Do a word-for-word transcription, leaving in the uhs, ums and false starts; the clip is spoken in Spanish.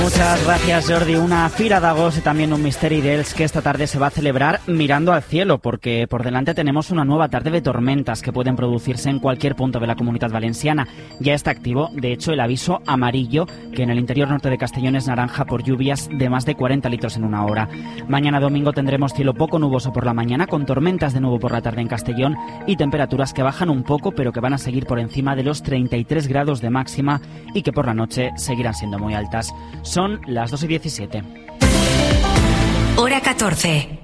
Muchas gracias, Jordi. Una Fira d'Agost y también un Misteri d'Elx que esta tarde se va a celebrar mirando al cielo, porque por delante tenemos una nueva tarde de tormentas que pueden producirse en cualquier punto de la Comunidad Valenciana. Ya está activo, de hecho, el aviso amarillo, que en el interior norte de Castellón es naranja por lluvias de más de cuarenta litros en una hora. Mañana domingo tendremos cielo poco nuboso por la mañana, con tormentas de nuevo por la tarde en Castellón y temperaturas que bajan un poco, pero que van a seguir por encima de los treinta y tres grados de máxima y que por la noche seguirán siendo muy altas. Son las dos y diecisiete. Hora catorce.